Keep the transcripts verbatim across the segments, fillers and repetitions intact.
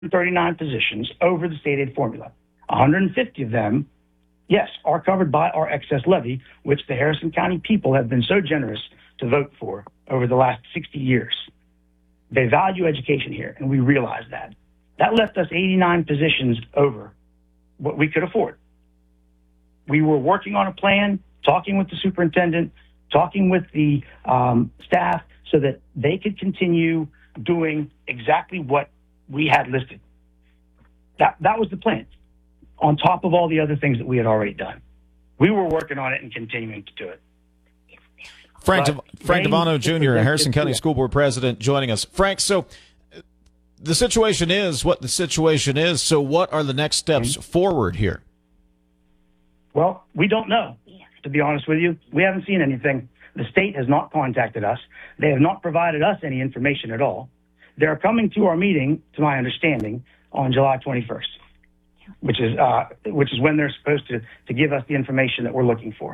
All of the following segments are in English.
thirty-nine positions over the state aid formula. one hundred fifty of them, yes, are covered by our excess levy, which the Harrison County people have been so generous to vote for over the last sixty years. They value education here, and we realize that. That left us eighty-nine positions over what we could afford. We were working on a plan, talking with the superintendent, talking with the um, staff so that they could continue doing exactly what we had listed. That, that was the plan, on top of all the other things that we had already done. We were working on it and continuing to do it. Frank, De- Frank Devano Junior, Harrison County yeah. School Board President, joining us. Frank, so the situation is what the situation is. So what are the next steps mm-hmm. forward here? Well, we don't know, to be honest with you. We haven't seen anything. The state has not contacted us. They have not provided us any information at all. They're coming to our meeting, to my understanding, on July twenty-first, which is uh, which is when they're supposed to, to give us the information that we're looking for.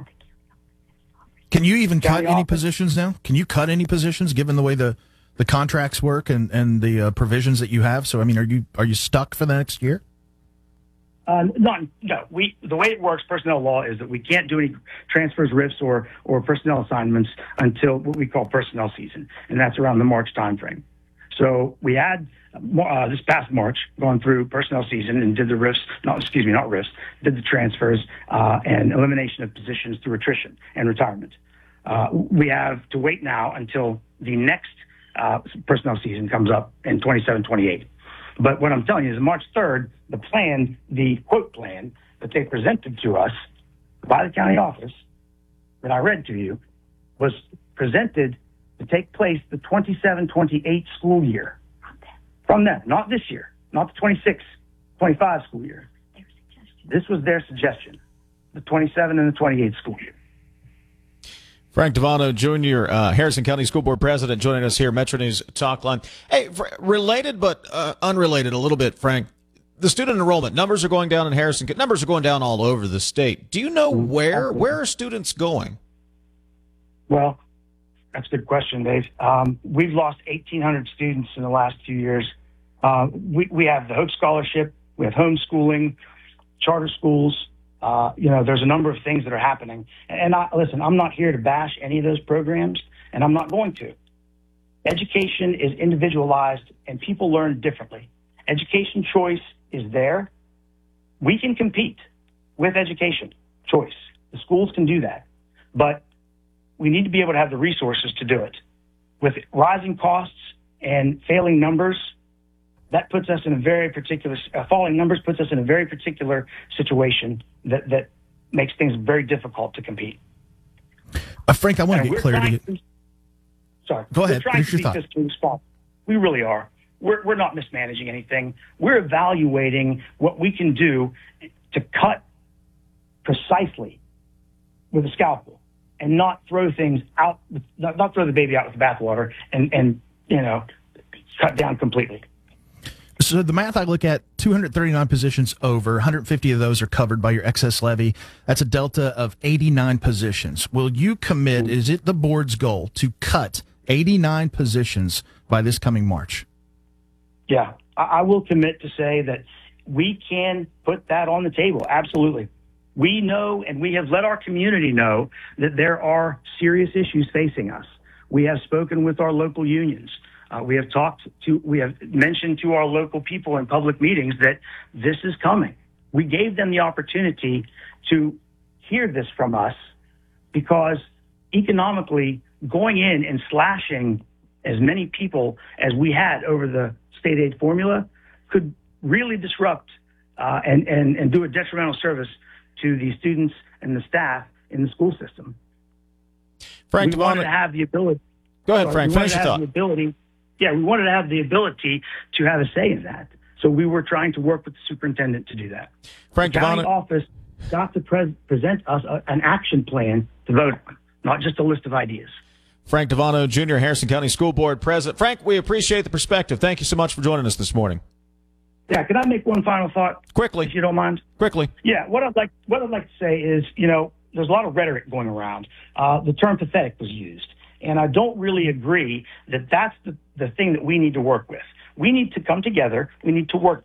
Can you even County cut any office. positions now? Can you cut any positions given the way the, the contracts work and, and the uh, provisions that you have? So, I mean, are you are you stuck for the next year? Uh, not, no, we, the way it works, personnel law, is that we can't do any transfers, rifts, or, or personnel assignments until what we call personnel season, and that's around the March timeframe. So we had, uh, this past March, gone through personnel season and did the rifts, not, excuse me, not rifts, did the transfers uh, and elimination of positions through attrition and retirement. Uh, we have to wait now until the next uh, personnel season comes up in twenty-seven twenty-eight. But what I'm telling you is March third, the plan, the quote plan that they presented to us by the county office that I read to you was presented to take place the twenty-seven twenty-eight school year. From them, not this year, not the twenty-six twenty-five school year. This was their suggestion, the twenty-seven and the twenty-eight school year. Frank Devano Junior, uh, Harrison County School Board President, joining us here, Metro News Talk Line. Hey, fr- related but uh, unrelated a little bit, Frank. The student enrollment numbers are going down in Harrison. Numbers are going down all over the state. Do you know where where are students going? Well, that's a good question, Dave. Um, we've lost eighteen hundred students in the last two years. Uh, we, we have the Hope Scholarship, we have homeschooling, charter schools. Uh, you know, there's a number of things that are happening. And I, listen, I'm not here to bash any of those programs, and I'm not going to. Education is individualized, and people learn differently. Education choice is there. We can compete with education choice. The schools can do that. But we need to be able to have the resources to do it. With rising costs and failing numbers, that puts us in a very particular, uh, falling numbers puts us in a very particular situation that, that makes things very difficult to compete. Uh, Frank, I want to get clarity. To, sorry. Go ahead. We're trying Finish to your be thought. fiscally responsible. We really are. We're, we're not mismanaging anything. We're evaluating what we can do to cut precisely with a scalpel and not throw things out, not, not throw the baby out with the bathwater and, and, you know, cut down completely. So the math I look at, two hundred thirty-nine positions over, one hundred fifty of those are covered by your excess levy. That's a delta of eighty-nine positions. Will you commit, is it the board's goal to cut eighty-nine positions by this coming March? Yeah, I, I will commit to say that we can put that on the table. Absolutely. We know, and we have let our community know, that there are serious issues facing us. We have spoken with our local unions. Uh, we have talked to, we have mentioned to our local people in public meetings that this is coming. We gave them the opportunity to hear this from us because economically going in and slashing as many people as we had over the state aid formula could really disrupt uh, and, and, and do a detrimental service to the students and the staff in the school system. Frank, we wanted to have the ability. Go ahead, Frank. Finish your thought. The ability, yeah, we wanted to have the ability to have a say in that. So we were trying to work with the superintendent to do that. Frank the county Devano office got to pres- present us a, an action plan to vote on, not just a list of ideas. Frank Devano Junior, Harrison County School Board President. Frank, we appreciate the perspective. Thank you so much for joining us this morning. Yeah, can I make one final thought? Quickly. If you don't mind. Quickly. Yeah, what I'd like what I'd like to say is, you know, there's a lot of rhetoric going around. Uh, the term pathetic was used, and I don't really agree that that's the, the thing that we need to work with. we need to come together. We need to work